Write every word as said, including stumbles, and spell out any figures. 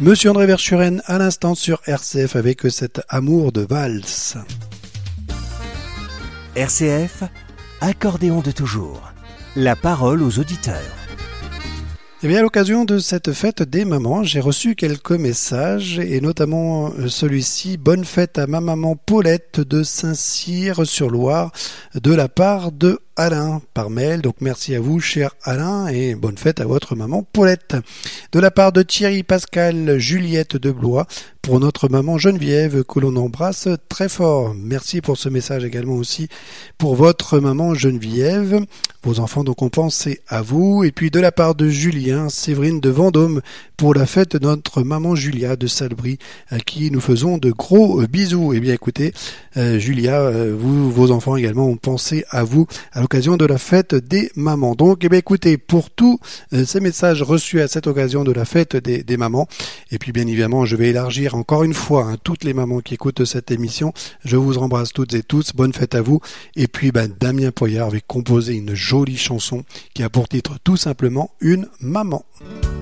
Monsieur André Verschuren à l'instant sur R C F avec cet amour de valse. R C F, accordéon de toujours. La parole aux auditeurs. Eh bien, à l'occasion de cette fête des mamans, j'ai reçu quelques messages et notamment celui-ci. Bonne fête à ma maman Paulette de Saint-Cyr-sur-Loire de la part de Alain par mail. Donc merci à vous, cher Alain, et bonne fête à votre maman Paulette. De la part de Thierry, Pascal, Juliette de Blois pour notre maman Geneviève que l'on embrasse très fort. Merci pour ce message également aussi pour votre maman Geneviève. Vos enfants donc ont pensé à vous. Et puis de la part de Julien, Séverine de Vendôme pour la fête de notre maman Julia de Salbris à qui nous faisons de gros bisous. Eh bien écoutez, euh, Julia, euh, vous, vos enfants également ont pensé à vous à l'occasion de la fête des mamans. Donc, eh bien, écoutez, pour tous euh, ces messages reçus à cette occasion de la fête des, des mamans, et puis bien évidemment, je vais élargir encore une fois hein, toutes les mamans qui écoutent cette émission. Je vous embrasse toutes et tous. Bonne fête à vous. Et puis, ben, Damien Poyard avait composé une jolie chanson qui a pour titre tout simplement Une maman.